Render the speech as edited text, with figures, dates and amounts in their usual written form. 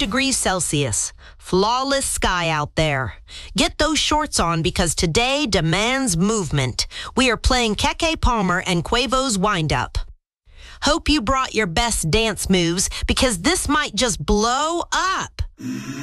degrees Celsius. Flawless sky out there. Get those shorts on because today demands movement. We are playing Keke Palmer and Quavo's Wind-Up. Hope you brought your best dance moves because this might just blow up.